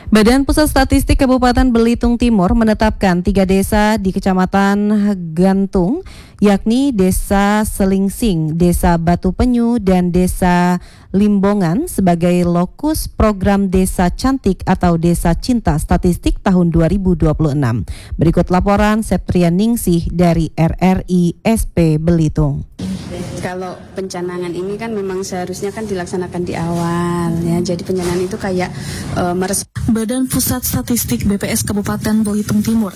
Badan Pusat Statistik Kabupaten Belitung Timur menetapkan 3 desa di Kecamatan Gantung, yakni Desa Selingsing, Desa Batu Penyu, dan Desa Limbongan sebagai lokus program Desa Cantik atau Desa Cinta Statistik tahun 2026. Berikut laporan Septrian Ningsih dari RRI SP Belitung. Kalau pencanangan ini kan memang seharusnya kan dilaksanakan di awal ya. Jadi pencanangan itu kayak Badan Pusat Statistik BPS Kabupaten Belitung Timur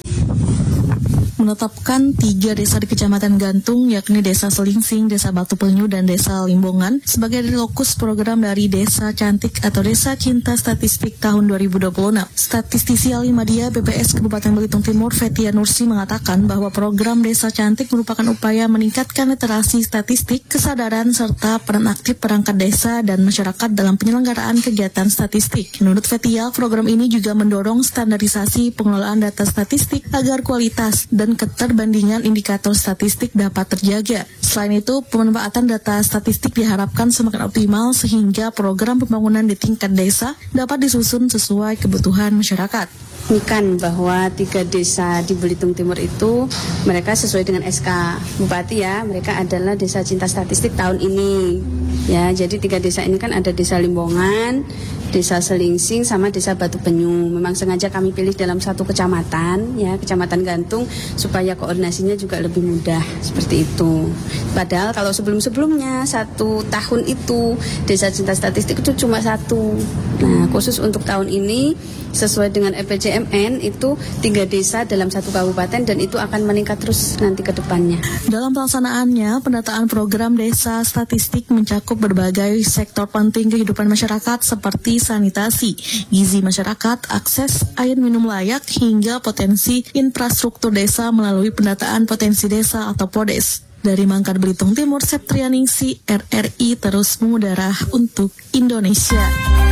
menetapkan 3 desa di Kecamatan Gantung, yakni Desa Selingsing, Desa Batu Penyu, dan Desa Limbongan sebagai lokus program dari Desa Cantik atau Desa Cinta Statistik tahun 2026. Statistisi ahli media BPS Kabupaten Belitung Timur, Fetia Nursi, mengatakan bahwa program Desa Cantik merupakan upaya meningkatkan literasi statistik, kesadaran, serta peran aktif perangkat desa dan masyarakat dalam penyelenggaraan kegiatan statistik. Menurut Fetia, program ini juga mendorong standarisasi pengelolaan data statistik agar kualitas dan keterbandingan indikator statistik dapat terjaga. Selain itu, pemanfaatan data statistik diharapkan semakin optimal sehingga program pembangunan di tingkat desa dapat disusun sesuai kebutuhan masyarakat. Ini kan bahwa 3 desa di Belitung Timur itu mereka sesuai dengan SK Bupati ya, mereka adalah Desa Cinta Statistik tahun ini. Ya, jadi 3 desa ini kan ada Desa Limbongan, Desa Selingsing, sama Desa Batu Penyu. Memang sengaja kami pilih dalam satu kecamatan, ya, Kecamatan Gantung, supaya koordinasinya juga lebih mudah, seperti itu. Padahal kalau sebelum-sebelumnya 1 tahun itu Desa Cinta Statistik itu cuma 1. Nah, khusus untuk tahun ini sesuai dengan EPJMN itu 3 desa dalam 1 kabupaten dan itu akan meningkat terus nanti ke depannya. Dalam pelaksanaannya, pendataan program desa statistik mencakup berbagai sektor penting kehidupan masyarakat seperti sanitasi, gizi masyarakat, akses air minum layak, hingga potensi infrastruktur desa melalui pendataan potensi desa atau PODES. Dari Mangkar Belitung Timur, Septrian Ningsih, RRI terus mengudara untuk Indonesia.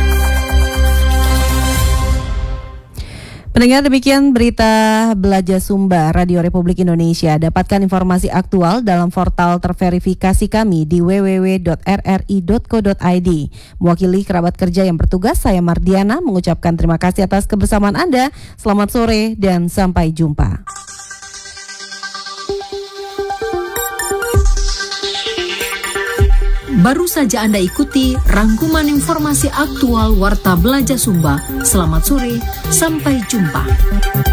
Pendengar, demikian berita Belaja Sumba Radio Republik Indonesia. Dapatkan informasi aktual dalam portal terverifikasi kami di www.rri.co.id. Mewakili kerabat kerja yang bertugas, saya Mardiana mengucapkan terima kasih atas kebersamaan Anda. Selamat sore dan sampai jumpa. Baru saja Anda ikuti rangkuman informasi aktual Warta Belaja Sumba. Selamat sore, sampai jumpa.